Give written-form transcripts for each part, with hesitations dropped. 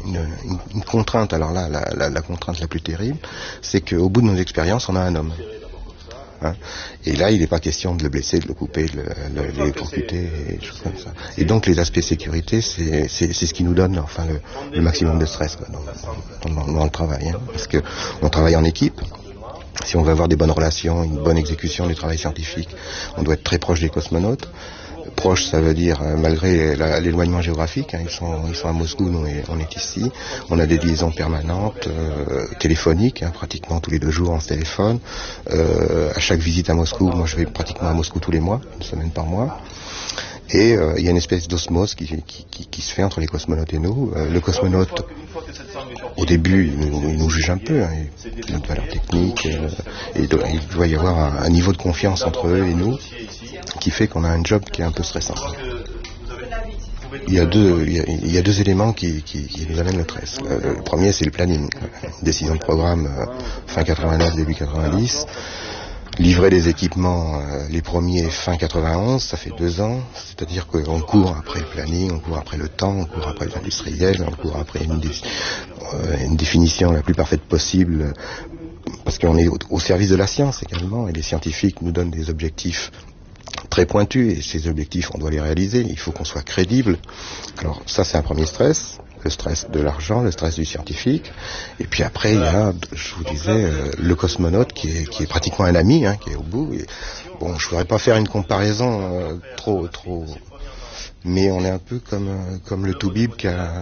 une contrainte. Alors là, la contrainte la plus terrible, c'est qu'au bout de nos expériences, on a un homme. Hein. Et là, il n'est pas question de le blesser, de le couper, de l'électrocuter, et des choses comme ça. Et donc, les aspects sécurité, c'est ce qui nous donne, enfin, le maximum de stress quoi, dans le travail. Hein. Parce que on travaille en équipe. Si on veut avoir des bonnes relations, une bonne exécution du travail scientifique, on doit être très proche des cosmonautes. Proche, ça veut dire, malgré l'éloignement géographique, hein, ils sont à Moscou, nous on est ici, on a des liaisons permanentes, téléphoniques, hein, pratiquement tous les 2 jours on se téléphone. À chaque visite à Moscou, moi je vais pratiquement à Moscou tous les mois, 1 semaine par mois. Et il y a une espèce d'osmose qui se fait entre les cosmonautes et nous. Le cosmonaute, au début, il nous juge un peu, hein, notre valeur technique, et il doit y avoir un niveau de confiance entre eux et nous, qui fait qu'on a un job qui est un peu stressant. Il y a deux éléments qui nous amènent le stress. Le premier, c'est le planning. Décision de programme fin 89, début 90. Livrer les équipements, les premiers fin 91, ça fait 2 ans. C'est-à-dire qu'on court après le planning, on court après le temps, on court après l'industriel, on court après une définition la plus parfaite possible. Parce qu'on est au service de la science également, et les scientifiques nous donnent des objectifs très pointus, et ces objectifs, on doit les réaliser. Il faut qu'on soit crédible. Alors ça, c'est un premier stress. Le stress de l'argent, le stress du scientifique. Et puis après, il y a, je vous disais, le cosmonaute qui est pratiquement un ami, hein, qui est au bout. Et, bon, je ne voudrais pas faire une comparaison trop... Mais on est un peu comme le toubib qui a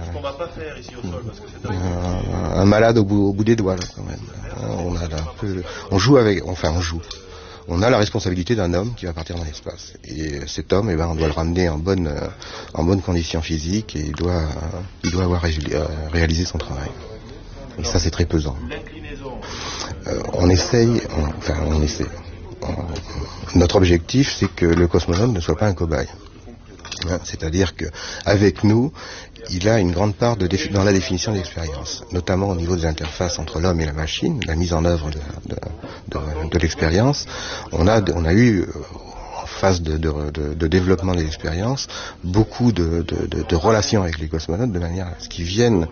un malade au bout des doigts, là, quand même. On joue. On a la responsabilité d'un homme qui va partir dans l'espace. Et cet homme, on doit le ramener en bonne condition physique, et il doit avoir réalisé son travail. Et ça, c'est très pesant. On essaye. Notre objectif, c'est que le cosmonaute ne soit pas un cobaye. C'est-à-dire qu'avec nous, il a une grande part dans la définition de l'expérience, notamment au niveau des interfaces entre l'homme et la machine, la mise en œuvre de l'expérience. On a eu, en phase de développement de l'expérience, beaucoup de relations avec les cosmonautes, de manière à ce qu'ils viennent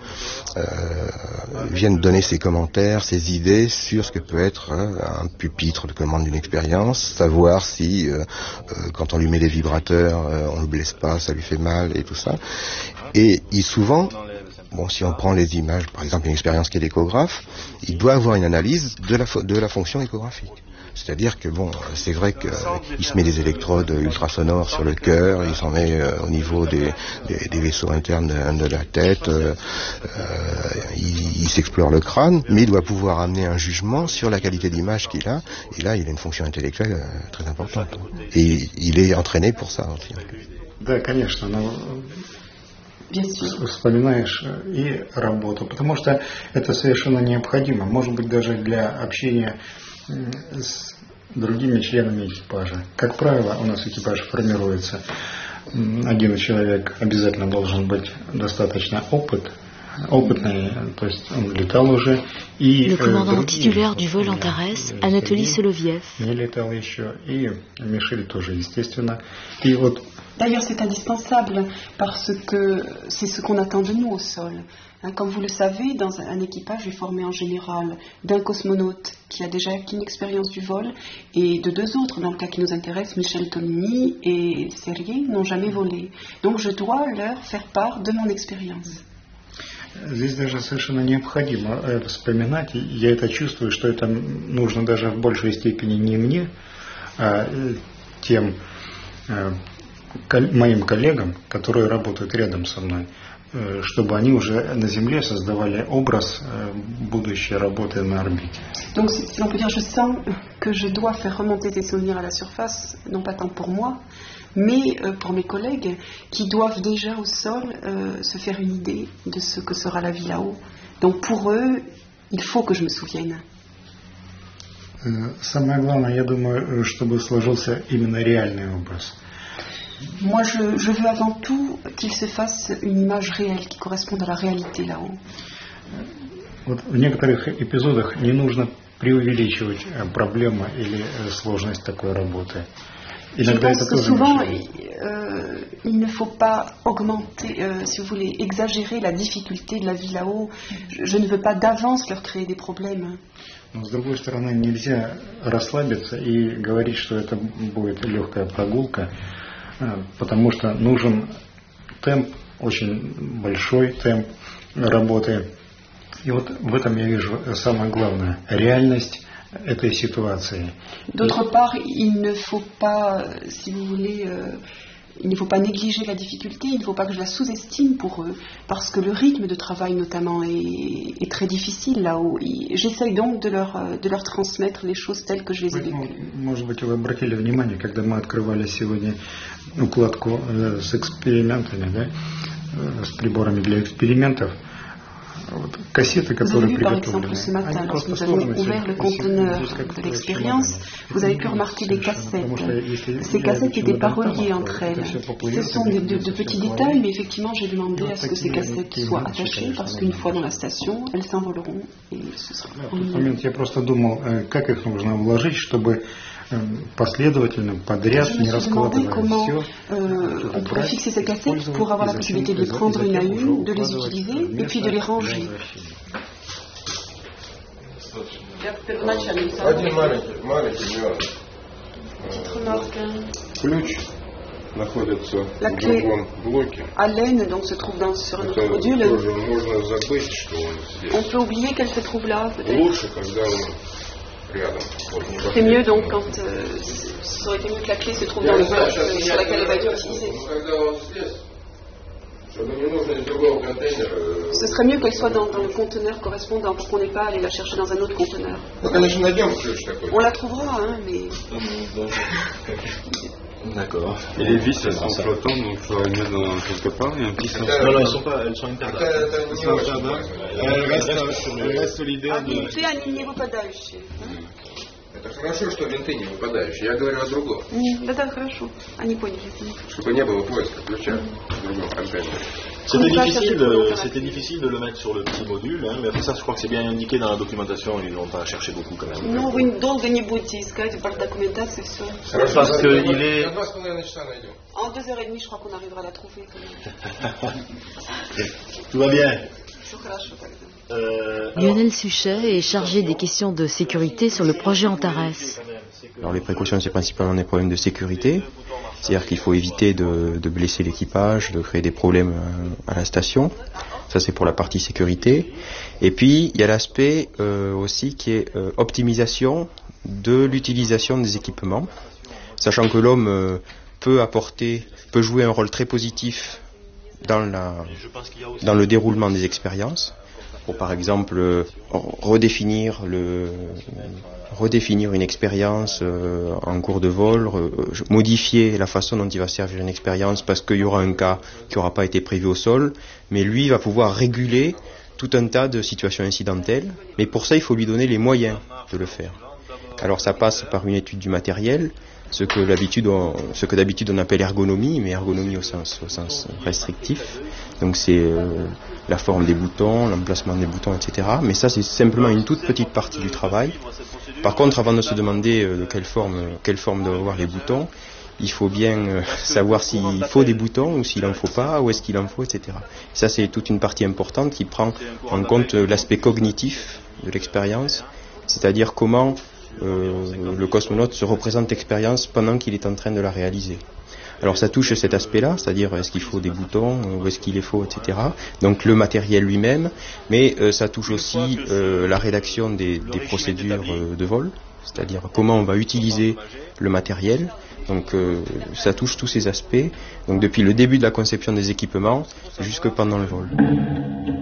donner ses commentaires, ses idées sur ce que peut être un pupitre de commande d'une expérience, savoir si quand on lui met des vibrateurs, on le blesse pas, ça lui fait mal et tout ça. Et souvent, si on prend les images, par exemple une expérience qui est d'échographe, il doit avoir une analyse de la fonction échographique. C'est-à-dire que c'est vrai qu'il se met des électrodes ultrasonores sur le cœur, il s'en met au niveau des vaisseaux internes de la tête, il s'explore le crâne, mais il doit pouvoir amener un jugement sur la qualité d'image qu'il a, et là il a une fonction intellectuelle très importante. Et il est entraîné pour ça aussi. Да, конечно, но вспоминаешь и работу, потому что это совершенно необходимо, может быть, даже для общения с другими членами экипажа. Как правило, у нас экипаж формируется. Один человек обязательно должен быть достаточно опытный, то есть он летал уже. Le commandant titulaire du vol Antares, Anatoly Soloviev. Не летал еще, и Мишель тоже, естественно. И вот D'ailleurs, c'est indispensable parce que c'est ce qu'on attend de nous au sol. Comme vous le savez, dans un équipage est formé en général d'un cosmonaute qui a déjà acquis une expérience du vol et de 2 autres, dans le cas qui nous intéresse, Michel Tonini et Sergei, n'ont jamais volé. Donc je dois leur faire part de mon expérience. Здесь даже совершенно необходимо вспоминать, и я это чувствую, что это нужно даже в большей степени не мне, а тем моим коллегам, которые работают рядом со мной, чтобы они уже на Земле создавали образ будущей работы на орбите. Donc, si on peut dire, je sens que je dois faire remonter ces souvenirs à la surface, non pas tant pour moi, mais pour mes collègues qui doivent déjà au sol se faire une idée de ce que sera la vie là-haut. Donc pour eux, il faut que je me souvienne. Самое главное, я думаю, чтобы сложился именно реальный образ. Moi, je veux avant tout qu'il se fasse une image réelle qui corresponde à la réalité là-haut. Вот в некоторых эпизодах не нужно преувеличивать проблему или сложность такой работы. Je pense que souvent, il ne faut pas augmenter, si vous voulez, exagérer la difficulté de la vie là-haut. Je ne veux pas d'avance leur créer des problèmes. Но с другой стороны, нельзя расслабиться и говорить, что это будет легкая прогулка, потому что нужен темп, очень большой темп работы. И вот в этом я вижу самое главное – реальность этой ситуации. D'autre part, il ne faut pas, si vous voulez, il ne faut pas négliger la difficulté, il ne faut pas que je la sous-estime pour eux, parce que le rythme de travail notamment est très difficile là-haut. J'essaye donc de leur transmettre les choses telles que je les ai vécues. Может быть, вы обратили внимание, когда мы открывали сегодня укладку с экспериментами, да, с приборами для экспериментов, Cassette, vous avez vu par exemple ce matin, lorsque nous avons ouvert le conteneur de l'expérience, vous avez pu remarquer des cassettes. Ces cassettes n'étaient pas reliées entre elles. Ce sont de petits détails, mais effectivement j'ai demandé à ce que ces cassettes soient attachées, parce qu'une fois dans la station, elles s'envoleront et ce sera en ligne. Я просто думал, как их нужно вложить, чтобы последовательно, подряд, не раскладывая все. On pourrait fixer ces cassettes pour avoir la possibilité de les prendre une à une, de les utiliser et puis de les ranger. Один маленький нюанс. Ключ находится в другом блоке. La laine donc se trouve sur notre module. Можно забыть, что он здесь. On peut oublier qu'elle se trouve là, peut-être. Лучше, когда он рядом. C'est mieux donc quand ça aurait été mieux que la clé se trouve dans le bloc sur laquelle elle va être utilisée. Ce serait mieux qu'elle soit dans le conteneur correspondant pour qu'on n'ait pas à aller la chercher dans un autre conteneur. On la trouvera, hein, mais... D'accord. Et les vis, elles sont flottantes, donc il faudrait les mettre quelque part. Il y a un petit sens. Non, elles sont pas, elles sont imperdables. Elles restent solidaires. Винты, они не выпадающие. Это хорошо, что винты не выпадающие. Я говорю о другом. Да, хорошо. Они поняли. Чтобы не было поиска ключа в другом контейнере. C'était difficile de le mettre sur le petit module, hein, mais après ça, je crois que c'est bien indiqué dans la documentation. Ils n'ont pas cherché beaucoup quand même. Ну, вы долго не будете искать par документации, все. Parce qu'il est... En 2h30, je crois qu'on arrivera à la trouver. Tout va bien. Lionel Suchet est chargé des questions de sécurité sur le projet Antares. Alors les précautions, c'est principalement des problèmes de sécurité, c'est-à-dire qu'il faut éviter de blesser l'équipage, de créer des problèmes à la station. Ça, c'est pour la partie sécurité. Et puis, il y a l'aspect aussi qui est optimisation de l'utilisation des équipements, sachant que l'homme peut jouer un rôle très positif dans le déroulement des expériences, pour par exemple redéfinir une expérience en cours de vol, modifier la façon dont il va servir une expérience parce qu'il y aura un cas qui n'aura pas été prévu au sol, mais lui va pouvoir réguler tout un tas de situations incidentelles, mais pour ça il faut lui donner les moyens de le faire. Alors ça passe par une étude du matériel, ce que d'habitude on appelle ergonomie, mais ergonomie au sens restrictif. Donc c'est la forme des boutons, l'emplacement des boutons, etc. Mais ça c'est simplement une toute petite partie du travail. Par contre, avant de se demander de quelle forme doivent avoir les boutons, il faut bien savoir s'il faut des boutons ou s'il en faut pas, où est-ce qu'il en faut, etc. Ça c'est toute une partie importante qui prend en compte l'aspect cognitif de l'expérience, c'est-à-dire comment le cosmonaute se représente l'expérience pendant qu'il est en train de la réaliser. Alors ça touche cet aspect-là, c'est-à-dire est-ce qu'il faut des boutons, où est-ce qu'il les faut, etc. Donc le matériel lui-même, mais ça touche aussi la rédaction des procédures de vol, c'est-à-dire comment on va utiliser le matériel. Donc ça touche tous ces aspects, donc depuis le début de la conception des équipements jusque pendant le vol.